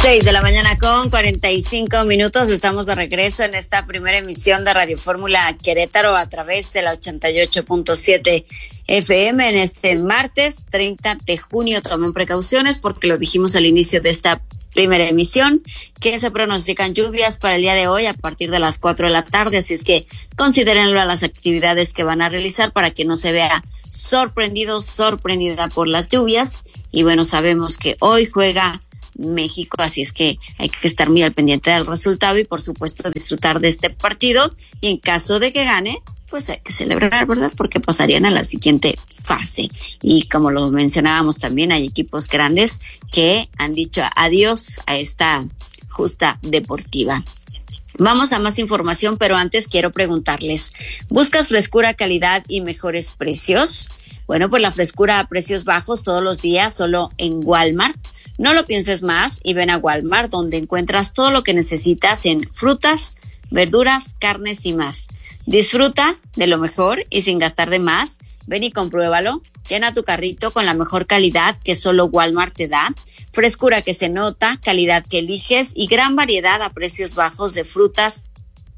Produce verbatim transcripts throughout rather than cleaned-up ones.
seis de la mañana con cuarenta y cinco minutos. Estamos de regreso en esta primera emisión de Radio Fórmula Querétaro a través de la ochenta y ocho punto siete F M en este martes treinta de junio. Tomen precauciones porque lo dijimos al inicio de esta primera emisión, que se pronostican lluvias para el día de hoy a partir de las cuatro de la tarde, así es que considérenlo a las actividades que van a realizar para que no se vea sorprendido, sorprendida por las lluvias. Y bueno, sabemos que hoy juega México, así es que hay que estar muy al pendiente del resultado y por supuesto disfrutar de este partido, y en caso de que gane, pues hay que celebrar, ¿verdad? Porque pasarían a la siguiente fase. Y como lo mencionábamos también, hay equipos grandes que han dicho adiós a esta justa deportiva. Vamos a más información, pero antes quiero preguntarles, ¿buscas frescura, calidad y mejores precios? Bueno, pues la frescura a precios bajos todos los días solo en Walmart. No lo pienses más y ven a Walmart, donde encuentras todo lo que necesitas en frutas, verduras, carnes y más. Disfruta de lo mejor y sin gastar de más. Ven y compruébalo. Llena tu carrito con la mejor calidad que solo Walmart te da. Frescura que se nota, calidad que eliges y gran variedad a precios bajos de frutas,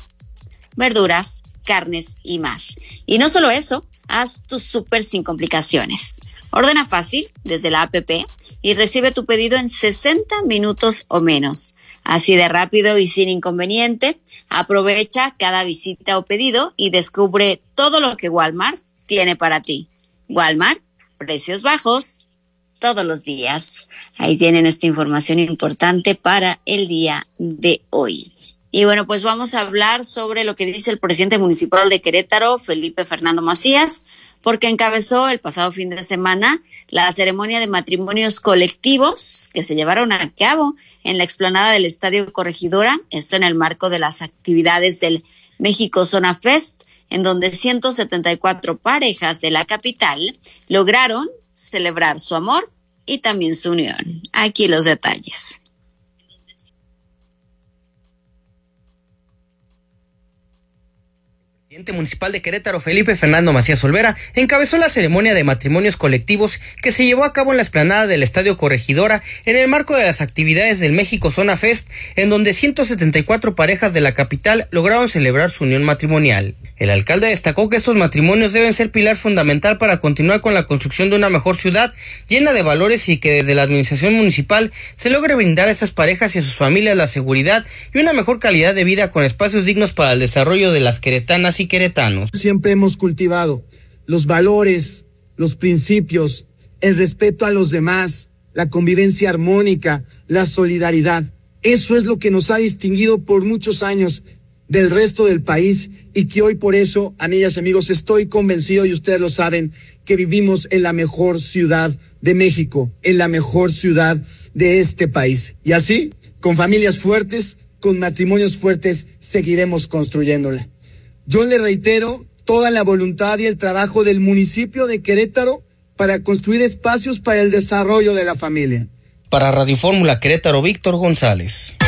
verduras, carnes y más. Y no solo eso, haz tu súper sin complicaciones. Ordena fácil desde la app y recibe tu pedido en sesenta minutos o menos. Así de rápido y sin inconveniente. Aprovecha cada visita o pedido y descubre todo lo que Walmart tiene para ti. Walmart, precios bajos todos los días. Ahí tienen esta información importante para el día de hoy. Y bueno, pues vamos a hablar sobre lo que dice el presidente municipal de Querétaro, Felipe Fernando Macías, porque encabezó el pasado fin de semana la ceremonia de matrimonios colectivos que se llevaron a cabo en la explanada del Estadio Corregidora, esto en el marco de las actividades del México Zona Fest, en donde ciento setenta y cuatro parejas de la capital lograron celebrar su amor y también su unión. Aquí los detalles. El presidente municipal de Querétaro, Felipe Fernando Macías Olvera, encabezó la ceremonia de matrimonios colectivos que se llevó a cabo en la explanada del Estadio Corregidora en el marco de las actividades del México Zona Fest, en donde ciento setenta y cuatro parejas de la capital lograron celebrar su unión matrimonial. El alcalde destacó que estos matrimonios deben ser pilar fundamental para continuar con la construcción de una mejor ciudad llena de valores y que desde la administración municipal se logre brindar a esas parejas y a sus familias la seguridad y una mejor calidad de vida con espacios dignos para el desarrollo de las queretanas y queretanos. Siempre hemos cultivado los valores, los principios, el respeto a los demás, la convivencia armónica, la solidaridad. Eso es lo que nos ha distinguido por muchos años del resto del país y que hoy por eso, amigas y amigos, estoy convencido, y ustedes lo saben, que vivimos en la mejor ciudad de México, en la mejor ciudad de este país. Y así, con familias fuertes, con matrimonios fuertes, seguiremos construyéndola. Yo le reitero toda la voluntad y el trabajo del municipio de Querétaro para construir espacios para el desarrollo de la familia. Para Radio Fórmula Querétaro, Víctor González.